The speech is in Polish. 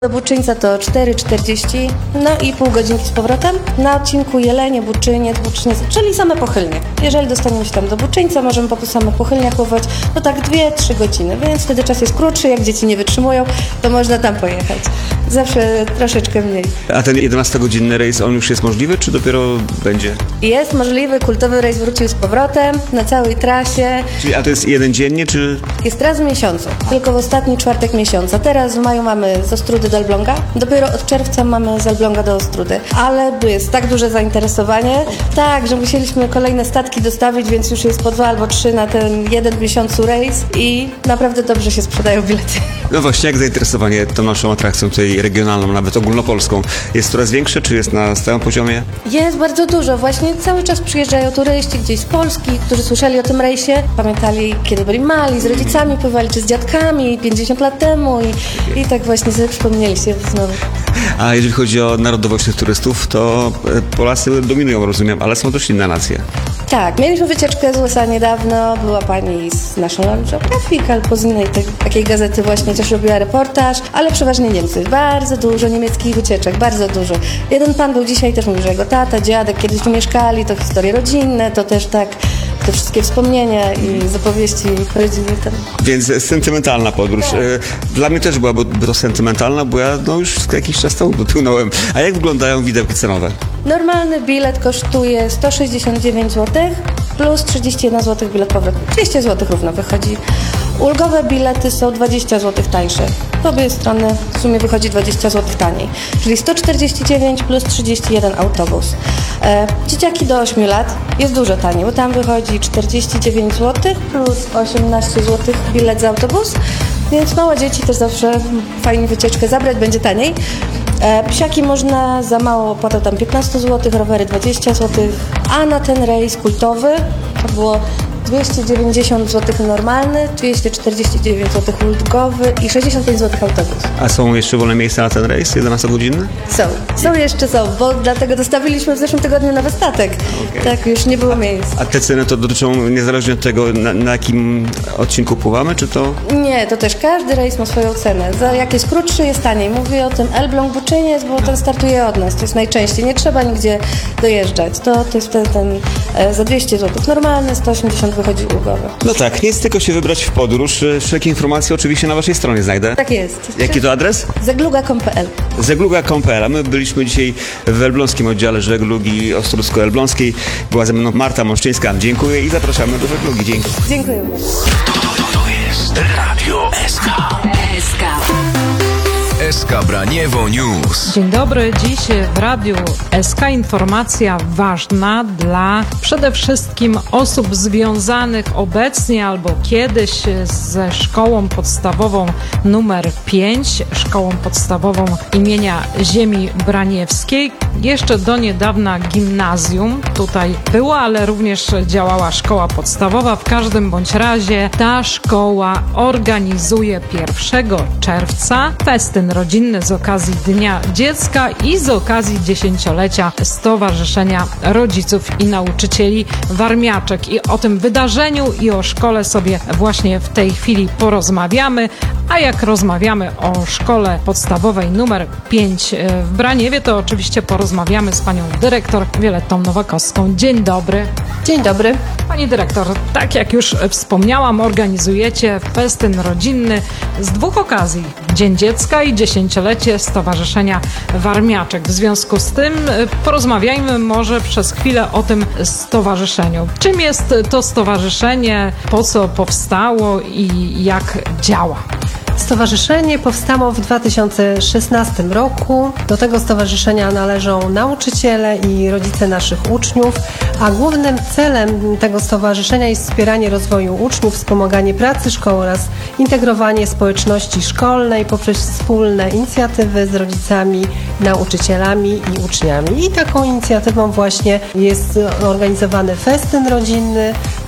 Do Buczyńca to 4,40, no i pół godzinki z powrotem. Na odcinku Jelenie, Buczyniec, czyli same Pochylnie. Jeżeli dostaniemy się tam do Buczyńca, możemy po prostu same Pochylniach pływać, no tak 2-3 godziny, więc wtedy czas jest krótszy, jak dzieci nie wytrzymują, to można tam pojechać. Zawsze troszeczkę mniej. A ten 11-godzinny rejs, on już jest możliwy, czy dopiero będzie? Jest możliwy, kultowy rejs wrócił z powrotem na całej trasie. Czyli, a to jest jeden dziennie, czy... Jest raz w miesiącu, tylko w ostatni czwartek miesiąca. Teraz w maju mamy z Ostródy do Elbląga, dopiero od czerwca mamy z Elbląga do Ostródy. Ale tu jest tak duże zainteresowanie, tak, że musieliśmy kolejne statki dostawić, więc już jest po 2 albo 3 na ten jeden w miesiącu rejs i naprawdę dobrze się sprzedają bilety. No właśnie, jak zainteresowanie tą naszą atrakcją tutaj regionalną, nawet ogólnopolską, jest coraz większe, czy jest na stałym poziomie? Jest bardzo dużo. Właśnie cały czas przyjeżdżają turyści gdzieś z Polski, którzy słyszeli o tym rejsie, pamiętali, kiedy byli mali, z rodzicami pływali, czy z dziadkami 50 lat temu i tak właśnie sobie przypomnieli się znowu. A jeżeli chodzi o narodowość tych turystów, to Polacy dominują, rozumiem, ale są też inne nacje. Tak, mieliśmy wycieczkę z USA niedawno, była pani z National Geographic albo z innej takiej gazety właśnie też robiła reportaż, ale przeważnie Niemcy. Bardzo dużo niemieckich wycieczek, bardzo dużo. Jeden pan był dzisiaj, też mówił, że jego tata, dziadek kiedyś tu mieszkali, to historie rodzinne, to też tak te wszystkie wspomnienia i z opowieści rodzinnych tam. Więc sentymentalna podróż. Dla mnie też byłaby to sentymentalna, bo ja już jakiś czas temu dopłynąłem. A jak wyglądają widełki cenowe? Normalny bilet kosztuje 169 zł plus 31 zł bilet powrotny. 200 zł równo wychodzi. Ulgowe bilety są 20 zł tańsze. W obie strony w sumie wychodzi 20 zł taniej. Czyli 149 plus 31 autobus. Dzieciaki do 8 lat jest dużo taniej, bo tam wychodzi 49 zł plus 18 zł bilet za autobus. Więc małe dzieci też zawsze fajnie wycieczkę zabrać, będzie taniej. Psiaki można za mało opłatę, tam 15 zł, rowery 20 zł, a na ten rejs kultowy to było 290 zł normalny, 249 zł ulgowy i 65 zł autobus. A są jeszcze wolne miejsca na ten rejs 11-godzinny? Są, bo dlatego dostawiliśmy w zeszłym tygodniu nowy statek. Okay. Tak, już nie było miejsc. A te ceny to dotyczą niezależnie od tego, na jakim odcinku pływamy, czy to? Nie, to też każdy rejs ma swoją cenę. Za jak jest krótszy, jest taniej. Mówię o tym Elbląg Buczyniec, bo ten startuje od nas. To jest najczęściej. Nie trzeba nigdzie dojeżdżać. To jest ten za 200 zł normalny, 180 wychodzi ulgowy. No tak, nie jest tylko się wybrać w podróż. Wszelkie informacje oczywiście na waszej stronie znajdę. Tak jest. Jaki to adres? Zegluga.pl. Zegluga.pl. A my byliśmy dzisiaj w elbląskim oddziale żeglugi Ostrowsko-Elbląskiej. Była ze mną Marta Moszczyńska. Dziękuję i zapraszamy do żeglugi. Dzięki. Dziękuję. To jest Radio SK. SK Braniewo News. Dzień dobry. Dziś w Radiu SK informacja ważna dla przede wszystkim osób związanych obecnie albo kiedyś ze szkołą podstawową numer 5, szkołą podstawową imienia Ziemi Braniewskiej. Jeszcze do niedawna gimnazjum tutaj było, ale również działała szkoła podstawowa. W każdym bądź razie ta szkoła organizuje 1 czerwca festyn rodzinny z okazji Dnia Dziecka i z okazji 10-lecia Stowarzyszenia Rodziców i Nauczycieli Warmiaczek. I o tym wydarzeniu i o szkole sobie właśnie w tej chwili porozmawiamy. A jak rozmawiamy o szkole podstawowej numer 5 w Braniewie, to oczywiście porozmawiamy z panią dyrektor Violettą Nowakowską. Dzień dobry. Dzień dobry. Pani dyrektor, tak jak już wspomniałam, organizujecie festyn rodzinny z 2 okazji. Dzień Dziecka i 10-lecie Stowarzyszenia Warmiaczek. W związku z tym porozmawiajmy może przez chwilę o tym stowarzyszeniu. Czym jest to stowarzyszenie, po co powstało i jak działa? Stowarzyszenie powstało w 2016 roku. Do tego stowarzyszenia należą nauczyciele i rodzice naszych uczniów, a głównym celem tego stowarzyszenia jest wspieranie rozwoju uczniów, wspomaganie pracy szkoły oraz integrowanie społeczności szkolnej poprzez wspólne inicjatywy z rodzicami, nauczycielami i uczniami. I taką inicjatywą właśnie jest organizowany festyn rodzinny,